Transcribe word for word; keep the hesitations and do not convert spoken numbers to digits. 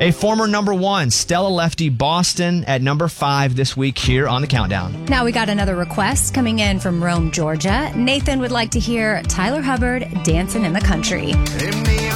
A former number one, Stella Lefty Boston, at number five this week here on the Countdown. Now we got another request coming in from Rome, Georgia. Nathan would like to hear Tyler Hubbard, Dancing in the Country.